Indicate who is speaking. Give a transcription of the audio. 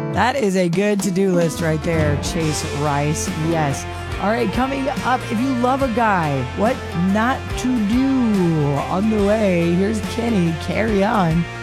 Speaker 1: That is a good to-do list right there, Chase Rice. Yes. All right, coming up, if you love a guy, what not to do on the way. Here's Kenny, Carry On.